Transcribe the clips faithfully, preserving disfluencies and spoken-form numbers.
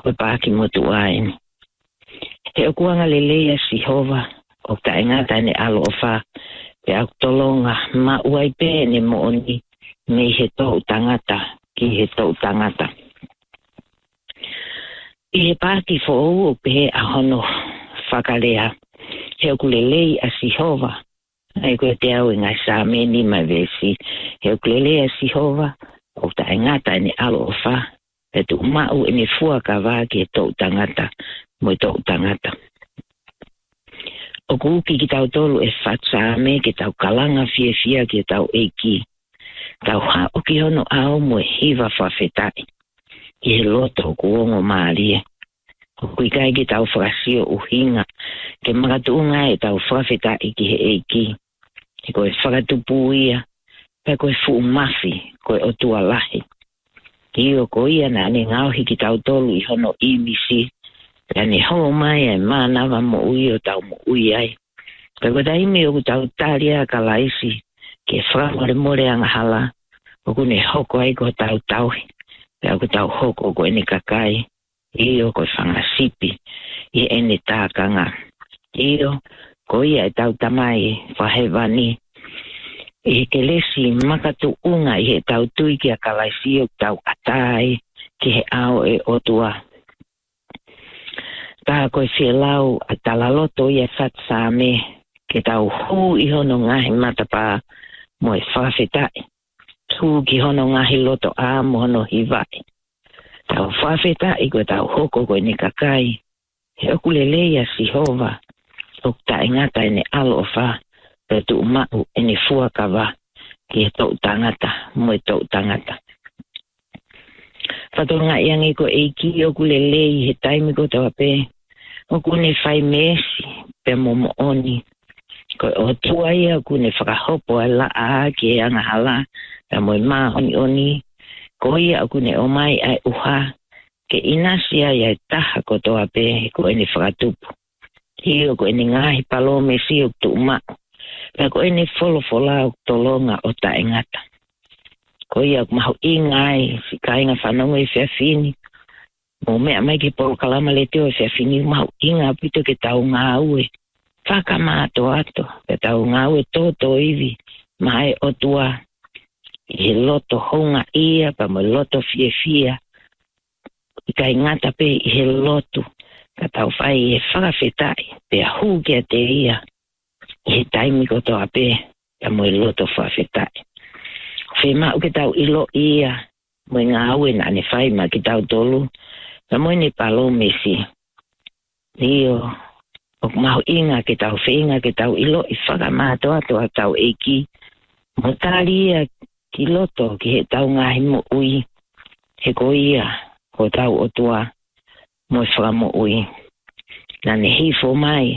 koe pāki motu aini. He o kuanga lelea si hova, o ta ingata ne alo o wha, pe au tolonga ma uai pēne mo oni, me he tau tangata, ki he tau tangata. I he pāki fo ou o pe a hono whakalea, he o kulelei a si hova, ai koe te au ingai sa meni mai vesi, he o kulelei a si hova, o ta ingata ne alo o wha, pe tu mau ene fua ka wā ki he tau tangata, mo i tau tangata. O kuki ki tau tolu e whatsame ki tau kalanga fia fia ki tau eiki. Tau ha o ki hono ao mo e hiva whawhetai. I he loto o kuongo maarie. O kui kai ki tau whakasio uhinga. Ke makatuunga e tau whawhetai ki he eiki. Ke koe whakatupu ia. Pe koe fu mafi koe o tua lahi. Ki o ko ia na ane ngauhi ki tau tolu i hono imisi. Tane ho mai e manawa mo ui o tau mo ui ai. Pe ko taimi o tau taria ka laisi, ke whamore more anga hala, o kune hoko ai ko tau tauhi, pe o tau hoko ko ene kakai, i o ko whanga sipi, i ene tākanga. I o ko ia e tau tamai, whahewani, i he kelesi makatu unga i he tau tui ki a ka laisi o tau atai, ki he ao e otua. Tā koe whielau a talaloto i e whatsame ke tau hū i hono ngahi matapā mo e whawhetai. Hū ki hono ngahi loto a mo hono hiwai. Tau whawhetai koe tau hoko koe ni kakai. He okulelea si hova. O ta ingata ene alo o wha. Pe tu umau ene fuakawa ki he tau tangata mo e tau tangata. Whatonga iangi ko eiki okulelei he taimi ko tawa pe. O kune whai mesi pe momo oni. Ko o tua ia kune whakahopo a la a ki e anga hala. Pe moi maa oni oni. Ko ia o kune o mai ai uha. Ke inasia ia taha ko toa pe ko ene whakatupu. Hio ko ene ngahi palo mesi o tu umau. Pe ko ene folo fola o tolonga o ta engata. Ko ia mahu ingai si kainga whanonga i whiawhini. Mo mea mai ki poro kalama le teo e whiawhini mahu inga pito ke tau ngā ue. Whaka māto ato, ke tau ngā ue tōtō iwi, mai o tua. I he loto honga ia, pa mo loto fie fia. I ka ingata pe i he loto, ka tau whai i he whakawhetai, pe a hū kia te ia. I he taimi ko toa pe, pa mo loto whakawhetai. Whe mau ke tau ilo ia, mo ngā ue na ne whai ma ki tau tolu, pa mo ne palo mesi. Rio, o mahu inga ke tau whenga ke tau ilo i whakamāto ato a tau eiki. Mo tāria ki loto ki he tau ngahi mo ui. He ko ia, ko tau o tua, mo i whakamo ui. Na ne hifo mai,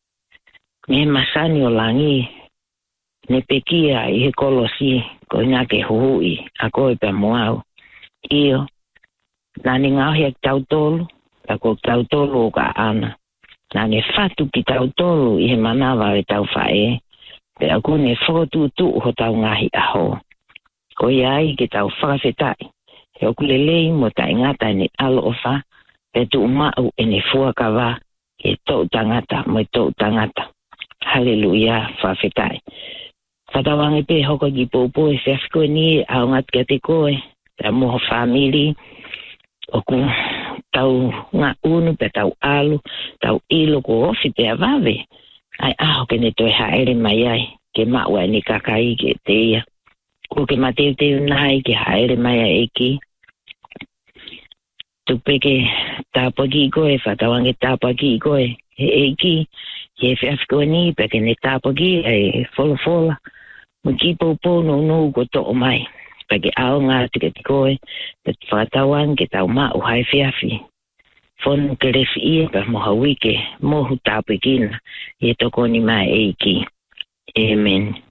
me masani o langi, ne pekia i he kolosi, ko inga ke huhui, a koe pa moau. Io, na ne ngauhi ak tau tolu, a ko tau tolu o ka ana. Na ne fatu ki tau tolu i he manawa e tau whae, pe a kune whakatu tu ho tau ngahi aho. Ko iai ki tau whakawhetai, he o kulelei mo ta ingata ni alo o wha, pe tu umau e ne fuakawa, e tau tangata mo e tau tangata. Haleluia, whawhetai. Whatawangi pe hoko ki pōpō e whiafiko ni au ngat kia te koe, pe moho whamiri, o ku tau ngā unu pe tau alu, tau ilo ko ofi pe avave, ai aho ke ne toi haere mai ai, ke maua ni kakai ke te ia. Ko ke mateu te unai ke haere mai ai eki. Tupeke tāpaki i koe, whatawangi tāpaki i koe, he eki, ke whiafiko ni pe ke ne tāpaki ai fola fola. Mo ki pōpō no no ko to o mai. Pake ao ngā tika te koe, pe whātawan ke tau mau hai whiawhi. Whonu ke refi ia pa moha wike, mohu tāpekina, e toko ni mai eiki. Amen.